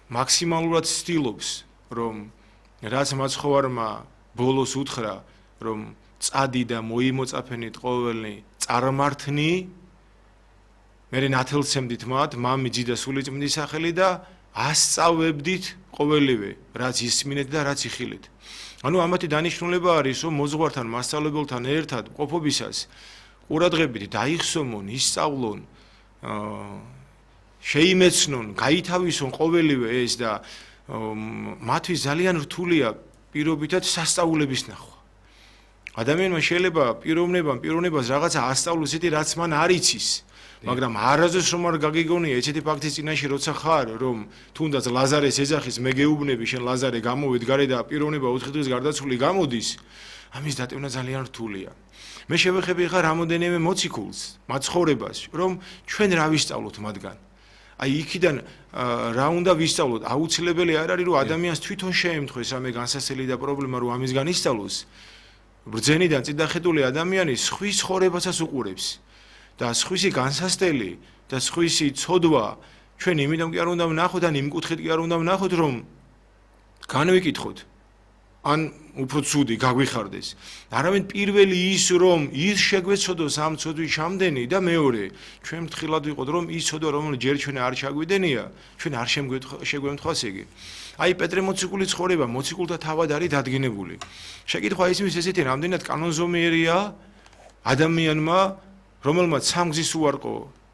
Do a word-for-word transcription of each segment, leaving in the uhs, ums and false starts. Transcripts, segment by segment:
მაქსიმალურად ცდილობს, რომ რაც მაცხოვარმა ბოლოს უთხრა, რომ წადი და მოიმოწაფენით ყოველნი წარმართნი, მე ნათელცემდით მათ, მამი, ძი და სულიწმინდის სახელი და ასწავებდით ყოველივე, რაც ისმინეთ და რაც იხილეთ. ანუ ამათი დანიშნულება არის, რომ მოზღვართან, მასწავლებელთან ერთად ყოფობისას ყურადღებით დაიხსომონ, ისწავლონ, შეიმეცნონ, გაითავისონ ყოველივე ეს და მათთვის ძალიან რთულია პირობითად სასწაულების ნახვა. ადამიანმა შეიძლება პიროვნებამ პიროვნებას რაღაცა ასწავლოს ისეთი, რაც მან არ იცის. მაგრამ არასდროს რომ არ გაგიგონია ესეთი ფაქტის წინაშე როცა ხარ, რომ თუნდაც ლაზარეს ეძახის მე გეუბნები, შენ ლაზარე გამოვედ გარე და პიროვნება ოთხი დღის გარდაცვლილი გამოდის, ამის დატევნა ძალიან რთულია. მე შევეხები ხარ რამოდენიმე მოციქულს, მაცხოვრებას, რომ ჩვენ რა ვისწავლოთ მათგან. აი იქიდან რა უნდა ვისწავლოთ? აუცილებელი არ არის რომ ადამიანს თვითონ შეემთხვეს ამე განსასწრელი და პრობლემა რომ ამისგან ისწავლოს. ბრძენიდან წინდახედული ადამიანი სხვის ცხოვრებასაც უყურებს. და სხვისი განსასწრელი და სხვისი ცოდვა ჩვენ იმიდან კი არ უნდა ვნახოთ ან იმ კუთხით კი არ უნდა ვნახოთ რომ განვიკითხოთ ან უფრო ცუდი გაგვიხარდეს. არამედ პირველი ის რომ ის შეგვეცოდოს ამ ცოდვის ჩამდენი და მეორე ჩვენ მთხილად ვიყოთ რომ ის ცოდვა რომელიც ჯერ ჩვენ არ ჩაგვიდენია ჩვენ არ შეგვემთხვას იგი. აი პეტრე მოციქულის ცხოვრება მოციქულთა თავად არის დადგენებული. შეკითხვა ისმის ესეთი რამდენად კანონზომიერია ადამიანმა რომელმაც სამგზის უარყო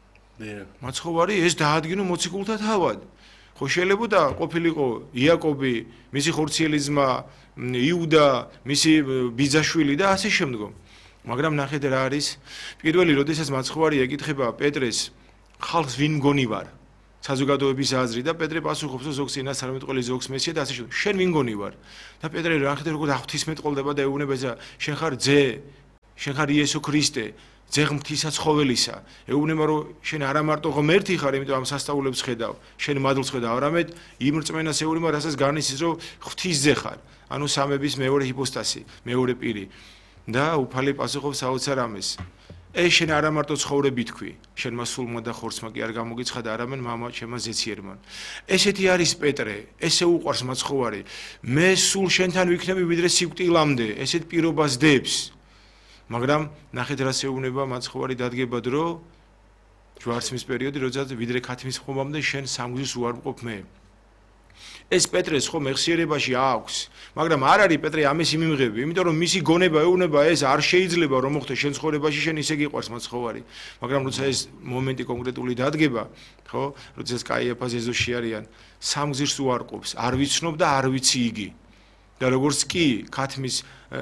მაცხოვარი ეს დაადგინო მოციქულთა თავად. ხო შეიძლება ყოფილიყო იაკობი, მისი ხორციელი ძმა, იუდა, მისი ბიძაშვილი და ასე შემდგომ. მაგრამ ნახეთ რა არის, პირველი როდესაც მაცხოვარი ეკითხება პეტრეს, ხალხს ვინ მგონი ვარ? საზოგადოების აზრი და პეტრე პასუხობს ზოგს ინას არამეტყველი ზოგს მესია და ასე შემდგომ. შენ ვინ მგონი ვარ? და პეტრე ნახეთ როგორ ღვთისმეტყველდება და ეუბნება ისა, შენ ხარ ძე, შენ ხარ იესო ქრისტე. ძეგმთისაცხოველისა ეუბნება რომ შენ არა მარტო ღმერთი ხარ, იმიტომ ამ სასწაულებს ხედავ, შენ მადლს ხედავ, არამედ იმ რწმენას ეუბნება, რასაც განიცდის რომ ღვთისძე ხარ, ანუ სამების მეორე ჰიპოსტასი, მეორე პირი. და უფალი პასუხობს საოცარ ამეს. ეს შენ არა მარტო ცხოვრები თქვი, შენმა სულმა და ხორცმა კი არ გამოგიცხადა, არამედ მამა ჩემმა ზეციერმან. ესეთი არის პეტრე, ესე უყვარს მაცხოვარი. მე სულ შენთან ვიქნები ვიდრე სიკვდილამდე, ესეთ პირობას დებს. მაგრამ ნახეთ რა შეუნება მაცხოვარი დადგება დრო ჯვარცმის პერიოდი როდესაც ვიდრე ქათმის ხომამდე შენ სამგზის უარყოფ მე. ეს პეტრეს ხო მეხსიერებაში აქვს, მაგრამ არ არის პეტრე ამის იმიმღები, იმიტომ რომ მისი გონება ეუბნება ეს არ შეიძლება რომ მოხდეს შენ ცხოვრებაში შენ ისე გიყვარს მაცხოვარი. მაგრამ როცა ეს მომენტი კონკრეტული დადგება, ხო, როდესაც კაიაფა ზეზოში არიან, სამგზის უარყოფს, არ ვიცნობ და არ ვიცი იგი. და როგორც კი ქათმის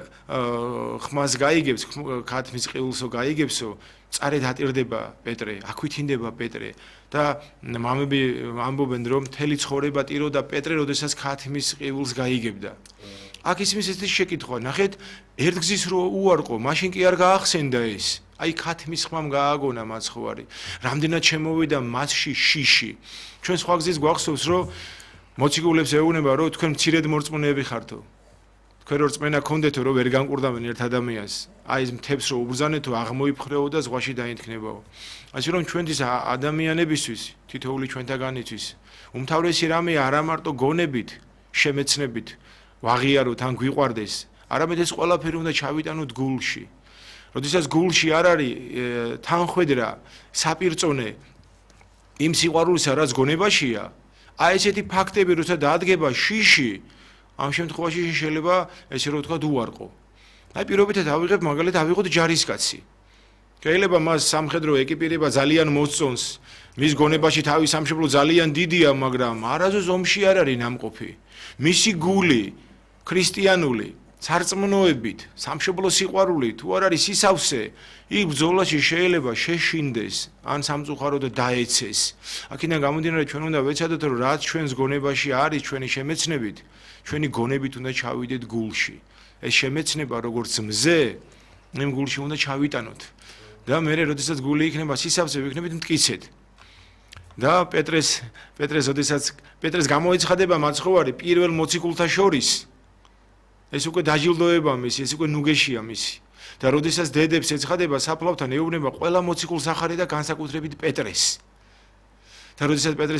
ხმას გაიგებს, ქათმის ყიულსო გაიგებსო, წარედ ატირდება პეტრე, აქვითინდება პეტრე და მამები ამბობენ რომ მთელი ცხოვრება ტიროდა პეტრე, როდესაც ქათმის ყიულს გაიგებდა. აქ ისმის ესეთი შეკითხვა, ნახეთ, ერთგზის რო უარყო, მაშინ კი არ გაახსენდა ეს. აი ქათმის ხმამ გააგონა მაცხოვარი. რამდენად შემოვიდა მასში შიში. ჩვენ სხვა გზის გვახსოვს რომ მოციქულებს ეუბნება რომ თქვენ მცირედ მორწმუნეები ხართო. თქვენ რო რწმენა გქონდეთო რომ ვერ განკურდავენ ერთ ადამიანს, აი ეს მთებს რო უბრძანეთო აღმოიფხრეო და ზღვაში დაინთქნებაო. ასე რომ ჩვენთვის ადამიანებისთვის, თითოეული ჩვენთაგანისთვის, უმთავრესი რამე არა მარტო გონებით, შემეცნებით, ვაღიაროთ ან გვიყვარდეს, არამედ ეს ყველაფერი უნდა ჩავიტანოთ გულში. როდესაც გულში არ არის თანხვედრა, საპირწონე იმ სიყვარულისა, რაც გონებაშია, აი ესეთი ფაქტები როცა დაადგება შიში, ამ შემთხვევაში შეიძლება ესე რომ ვთქვათ უარყო. აი პირობითად ავიღებ მაგალითად ავიღოთ ჯარისკაცი. შეიძლება მას სამხედრო ეკიპირება ძალიან მოსწონს, მის გონებაში თავის სამშობლო ძალიან დიდია, მაგრამ არასდროს ომში არ არის ნამყოფი. მისი გული ქრისტიანული სარწმუნოებით, სამშობლო სიყვარული თუ არ არის სისავსე, იქ ბრძოლაში შეიძლება შეშინდეს, ან სამწუხაროდ დაეცეს. აქედან გამომდინარე ჩვენ უნდა ვეცადოთ რომ რაც ჩვენს გონებაში არის ჩვენი შემეცნებით, ჩვენი გონებით უნდა ჩავიდეთ გულში. ეს შემეცნება როგორც მზე, იმ გულში უნდა ჩავიტანოთ. და მე როდესაც გული იქნება სისავსე, ვიქნებით მტკიცედ. და პეტრეს პეტრეს როდესაც პეტრეს გამოეცხადება მაცხოვარი პირველ მოციქულთა შორის, ეს უკვე დაჯილდოება მისი, ეს უკვე ნუგეშია მისი. და როდესაც დედებს ეცხადება საფლავთან, ეუბნება ყველა მოციქულს ახარი და განსაკუთრებით პეტრეს. და როდესაც პეტრეს